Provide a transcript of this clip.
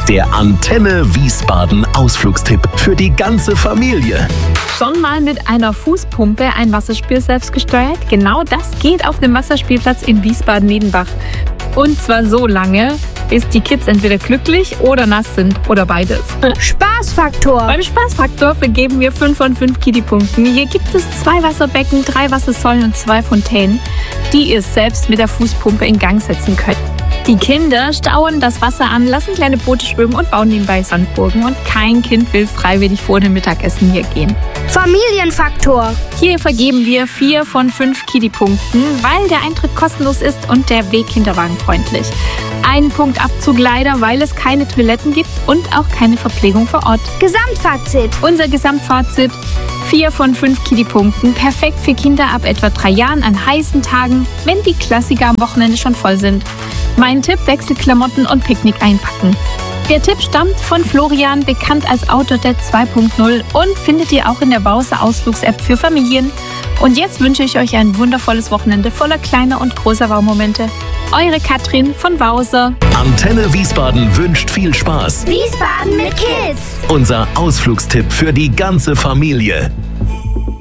Der Antenne Wiesbaden Ausflugstipp für die ganze Familie. Schon mal mit einer Fußpumpe ein Wasserspiel selbst gesteuert? Genau das geht auf dem Wasserspielplatz in Wiesbaden-Niedenbach. Und zwar so lange, bis die Kids entweder glücklich oder nass sind oder beides. Spaßfaktor. Beim Spaßfaktor vergeben wir 5 von 5 Kiddy-Punkten. Hier gibt es 2 Wasserbecken, 3 Wassersäulen und 2 Fontänen, die ihr selbst mit der Fußpumpe in Gang setzen könnt. Die Kinder stauen das Wasser an, lassen kleine Boote schwimmen und bauen nebenbei Sandburgen. Und kein Kind will freiwillig vor dem Mittagessen hier gehen. Familienfaktor. Hier vergeben wir 4 von 5 Kiddy-Punkten, weil der Eintritt kostenlos ist und der Weg kinderwagenfreundlich. Ein Punkt Abzug leider, weil es keine Toiletten gibt und auch keine Verpflegung vor Ort. Gesamtfazit. Unser Gesamtfazit: 4 von 5 Kiddy-Punkten. Perfekt für Kinder ab etwa 3 Jahren an heißen Tagen, wenn die Klassiker am Wochenende schon voll sind. Mein Tipp: Wechselklamotten und Picknick einpacken. Der Tipp stammt von Florian, bekannt als Outdoor-Dad 2.0 und findet ihr auch in der Wauser Ausflugs-App für Familien. Und jetzt wünsche ich euch ein wundervolles Wochenende voller kleiner und großer Wow-Momente. Eure Katrin von Wauser. Antenne Wiesbaden wünscht viel Spaß. Wiesbaden mit Kids. Unser Ausflugstipp für die ganze Familie.